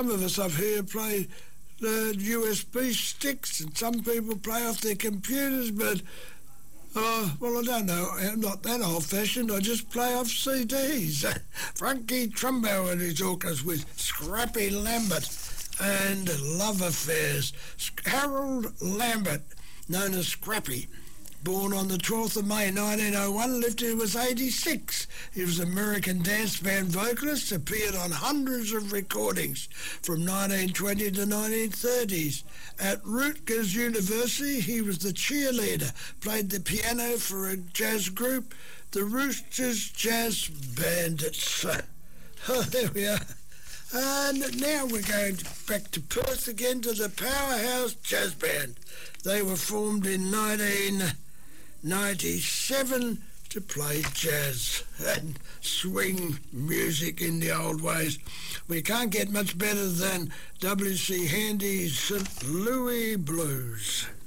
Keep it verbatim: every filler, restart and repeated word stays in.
Some of us up here play the U S B sticks, and some people play off their computers, but, uh, well, I don't know, I'm not that old-fashioned, I just play off C Ds. Frankie Trumbo and his orchestra with Scrappy Lambert and Love Affairs. Harold Lambert, known as Scrappy, born on the twelfth of May nineteen oh one, lived till he was eighty-six. He was an American dance band vocalist, appeared on hundreds of recordings from nineteen twenty to nineteen thirties. At Rutgers University, he was the cheerleader, played the piano for a jazz group, the Roosters Jazz Bandits. Oh, there we are. And now we're going back to Perth again to the Powerhouse Jazz Band. They were formed in nineteen ninety-seven to play jazz and swing music in the old ways. We can't get much better than W C Handy's Saint Louis Blues.